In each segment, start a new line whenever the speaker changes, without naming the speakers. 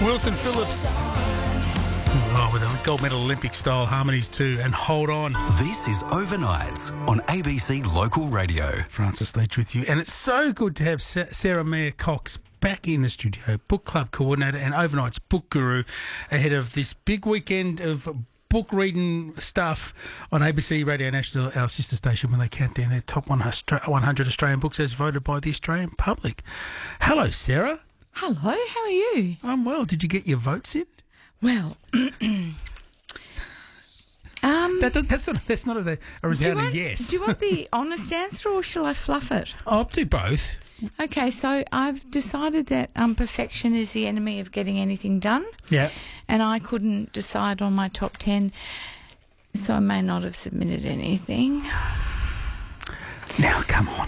Wilson Phillips. Oh, with a gold medal Olympic style harmonies too. And Hold On.
This is Overnights on ABC Local Radio.
Francis Leach with you. And it's so good to have Sarah Mayer Cox back in the studio, book club coordinator and Overnight's book guru, ahead of this big weekend of book reading stuff on ABC Radio National, our sister station, when they count down their top 100 Australian books as voted by the Australian public. Hello, Sarah.
Hello, how are you?
I'm well. Did you get your votes in?
Well,
that's not a resounding yes.
Do you want the honest answer or shall I fluff it?
I'll do both.
Okay, so I've decided that perfection is the enemy of getting anything done.
Yeah.
And I couldn't decide on my top 10, so I may not have submitted anything.
Now, come on.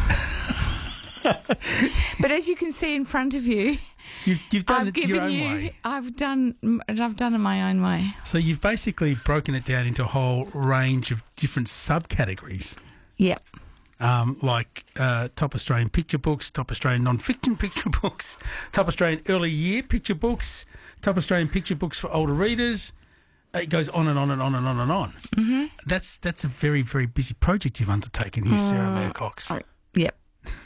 But as you can see in front of you,
you've done it your own way.
I've done it my own way.
So you've basically broken it down into a whole range of different subcategories.
Yep.
Like top Australian picture books, top Australian non-fiction picture books, top Australian early year picture books, top Australian picture books for older readers. It goes on and on and on and on and on. Mm-hmm. That's a very, very busy project you've undertaken here, Sarah Mayer Cox.
Yep.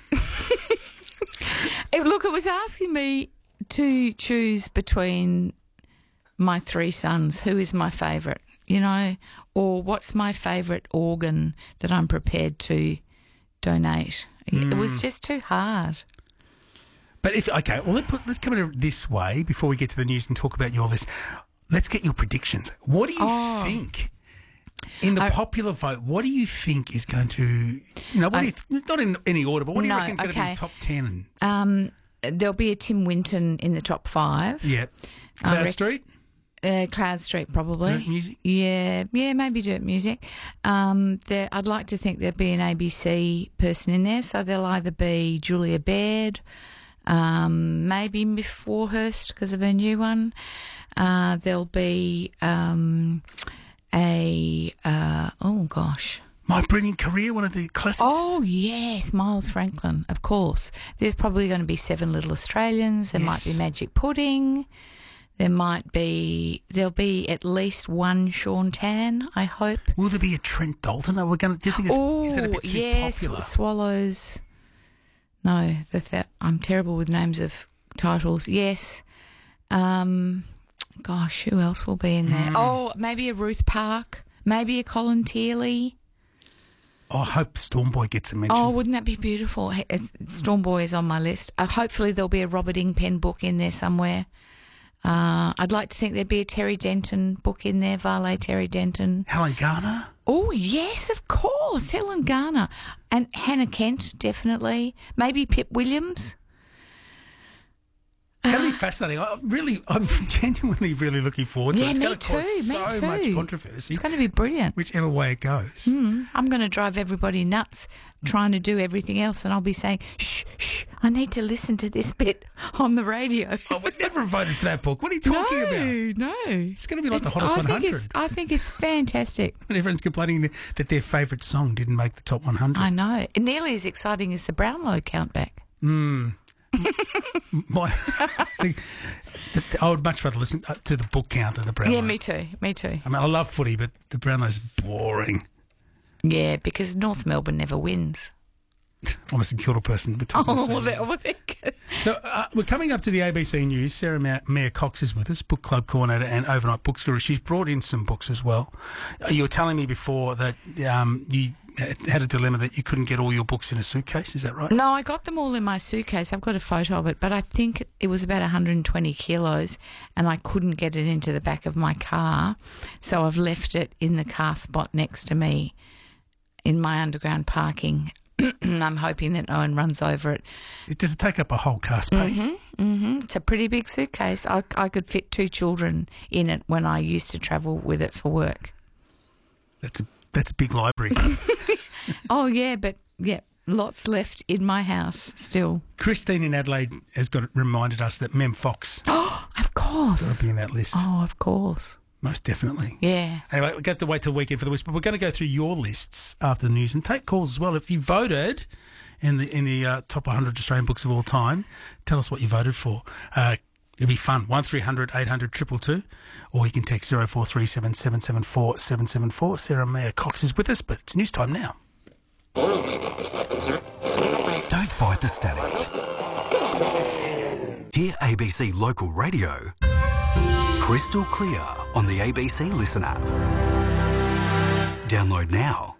Look, it was asking me to choose between my three sons, who is my favourite, or what's my favourite organ that I'm prepared to donate. It was just too hard.
But let's come at it this way before we get to the news and talk about your list. Let's get your predictions. What do you think? In the popular vote, what do you think is going to, not in any order, but what do you reckon is going to be top 10?
There'll be a Tim Winton in the top 5.
Yeah. Cloud Street?
Cloud Street, probably.
Dirt Music?
Yeah, maybe Dirt Music. I'd like to think there'll be an ABC person in there, so there'll either be Julia Baird, maybe Miff Warhurst because of her new one. There'll be...
My Brilliant Career, one of the classics.
Oh, yes, Miles Franklin, of course. There's probably going to be 7 Little Australians. There might be Magic Pudding. There'll be at least one Sean Tan, I hope.
Will there be a Trent Dalton? Do you think is that a bit too popular?
Swallows. No, I'm terrible with names of titles. Yes. Gosh, who else will be in there? Oh, maybe a Ruth Park, maybe a Colin Tearley.
Oh, I hope Stormboy gets a mention.
Oh, wouldn't that be beautiful? Stormboy is on my list. Hopefully there'll be a Robert Ingpen book in there somewhere. I'd like to think there'd be a Terry Denton book in there, Valet Terry Denton.
Helen Garner?
Oh, yes, of course, Helen Garner. And Hannah Kent, definitely. Maybe Pip Williams.
That'll be fascinating. I'm genuinely really looking forward to it. It's going to cause so much controversy.
It's going to be brilliant.
Whichever way it goes.
I'm going to drive everybody nuts trying to do everything else, and I'll be saying, shh, I need to listen to this bit on the radio.
I would never have voted for that book. What are you talking about?
No.
It's going to be like the hottest 100.
I think it's fantastic.
And everyone's complaining that their favourite song didn't make the top 100.
I know. Nearly as exciting as the Brownlow countback.
I would much rather listen to the book count than the Brownlow.
Yeah, me too.
I mean, I love footy, but the Brownlow's boring.
Yeah, because North Melbourne never wins.
I'm a St Kilda person. So we're coming up to the ABC News. Sarah Mayer Cox is with us, book club coordinator and overnight books guru. She's brought in some books as well. You were telling me before that you had a dilemma that you couldn't get all your books in a suitcase. Is that right?
No, I got them all in my suitcase. I've got a photo of it, but I think it was about 120 kilos and I couldn't get it into the back of my car. So I've left it in the car spot next to me in my underground parking. I'm hoping that no one runs over it.
Does it take up a whole car space?
It's a pretty big suitcase. I could fit 2 children in it when I used to travel with it for work.
That's a big library.
Oh, yeah, but lots left in my house still.
Christine in Adelaide has reminded us that Mem Fox.
Oh, of course.
Has got to be in that list.
Oh, of course.
Most definitely.
Yeah.
Anyway, we've got to wait till the weekend for the list, but we're going to go through your lists after the news and take calls as well. If you voted in the top 100 Australian books of all time, tell us what you voted for. It'll be fun. 1300 800 222, or you can text 0437 774 774. Sarah Mayer Cox is with us, but it's news time now.
Don't fight the static. Hear ABC Local Radio crystal clear on the ABC Listen app. Download now.